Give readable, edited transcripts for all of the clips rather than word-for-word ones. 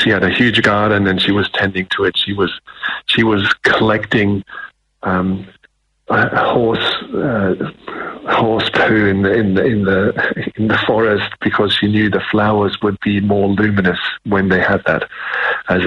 she had a huge garden and she was tending to it. She was collecting horse poo in the forest because she knew the flowers would be more luminous when they had that as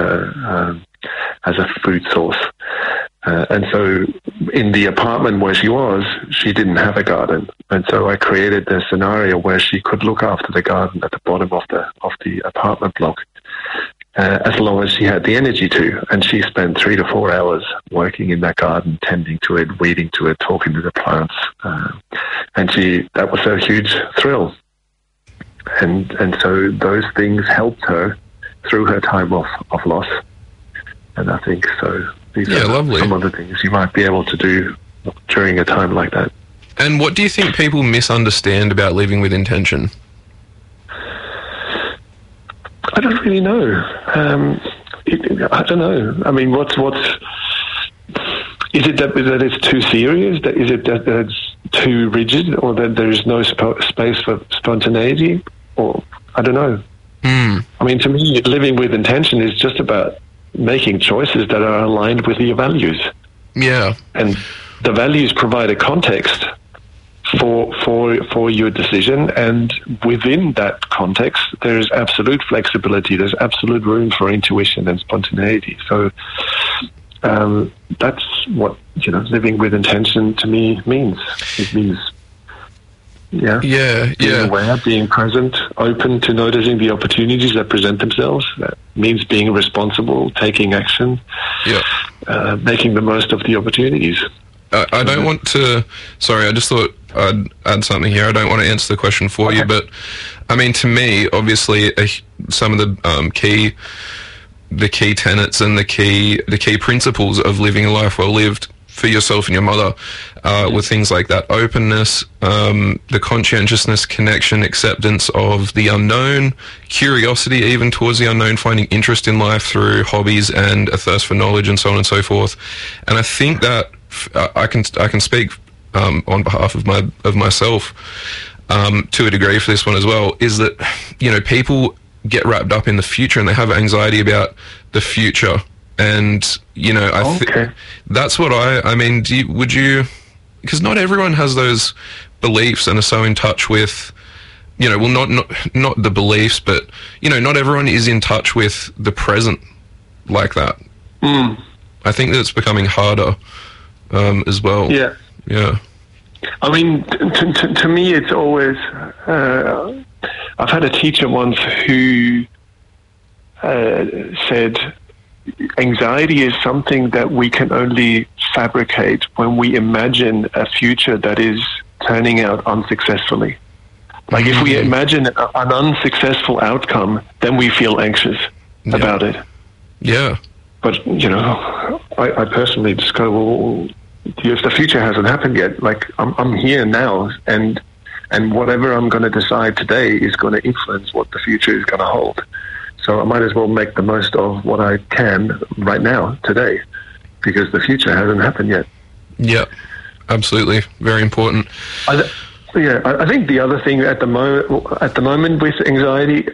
a food source. And so in the apartment where she was, she didn't have a garden. And so I created the scenario where she could look after the garden at the bottom of the apartment block, as long as she had the energy to. And she spent 3 to 4 hours working in that garden, tending to it, weeding to it, talking to the plants. And that was a huge thrill. And so those things helped her through her time of loss. And I think so. These are lovely. Some of the things you might be able to do during a time like that. And what do you think people misunderstand about living with intention? I don't really know. I don't know. I mean, what's is it that it's too serious? Is it that it's too rigid, or that there is no space for spontaneity? Or I don't know. I mean, to me, living with intention is just about making choices that are aligned with your values. Yeah. And the values provide a context for your decision, and within that context there's absolute flexibility, there's absolute room for intuition and spontaneity. So that's what living with intention to me means. It means being aware, being present, open to noticing the opportunities that present themselves. That means being responsible, taking action, making the most of the opportunities. I don't want to... Sorry, I just thought I'd add something here. I don't want to answer the question for you, but, I mean, to me, obviously, some of the key tenets and the key principles of living a life well lived for yourself and your mother were things like that openness, the conscientiousness, connection, acceptance of the unknown, curiosity even towards the unknown, finding interest in life through hobbies and a thirst for knowledge and so on and so forth. And I think that I can speak on behalf of myself to a degree for this one as well, is that people get wrapped up in the future and they have anxiety about the future. And that's what I mean. Would you? Because not everyone has those beliefs and are so in touch with, not the beliefs, but not everyone is in touch with the present like that. I think that it's becoming harder as well. Yeah. I mean, to me, it's always. I've had a teacher once who said, anxiety is something that we can only fabricate when we imagine a future that is turning out unsuccessfly. Like if we imagine an unsuccessful outcome, then we feel anxious about it. Yeah. But, I personally just go, well, if the future hasn't happened yet, like I'm here now, and whatever I'm going to decide today is going to influence what the future is going to hold. So I might as well make the most of what I can right now, today, because the future hasn't happened yet. Yeah, absolutely. Very important. I think the other thing at the moment with anxiety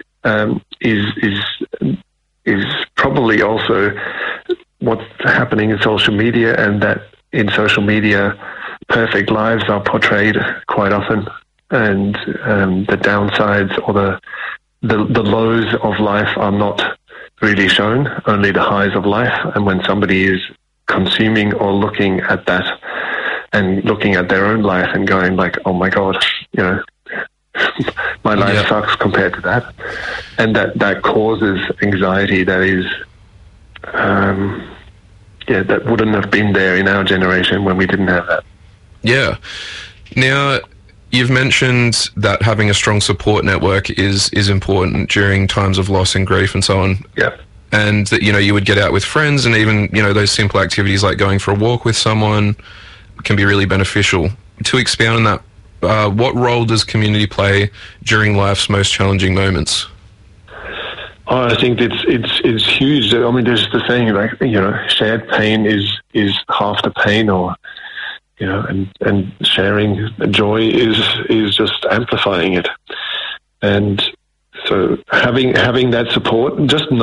is probably also what's happening in social media, and that in social media, perfect lives are portrayed quite often, and the downsides or the lows of life are not really shown, only the highs of life. And when somebody is consuming or looking at that and looking at their own life and going like, oh my God, my life sucks compared to that. And that causes anxiety that is, that wouldn't have been there in our generation when we didn't have that. Yeah. Now, you've mentioned that having a strong support network is important during times of loss and grief and so on. Yeah. And that, you would get out with friends, and even, those simple activities like going for a walk with someone can be really beneficial. To expand on that, what role does community play during life's most challenging moments? Oh, I think it's huge. I mean, there's the saying, like, shared pain is half the pain, or and sharing joy is just amplifying it. And so having that support, just